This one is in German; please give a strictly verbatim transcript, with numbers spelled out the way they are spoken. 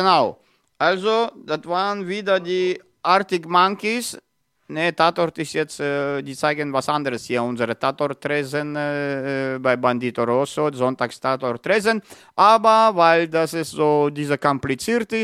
Genau. Also, das waren wieder die Arctic Monkeys. Ne, Tatort ist jetzt, äh, die zeigen was anderes hier. Unsere Tatort-Tresen äh, bei Bandito Rosso, Sonntagstatort-Tresen. Aber weil das ist so, diese kompliziert ist,